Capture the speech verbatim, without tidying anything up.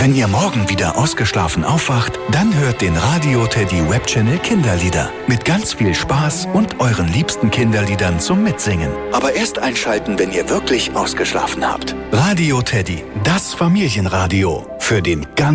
Wenn ihr morgen wieder ausgeschlafen aufwacht, dann hört den Radio Teddy Webchannel Kinderlieder. Mit ganz viel Spaß und euren liebsten Kinderliedern zum Mitsingen. Aber erst einschalten, wenn ihr wirklich ausgeschlafen habt. Radio Teddy, das Familienradio. Für den ganzen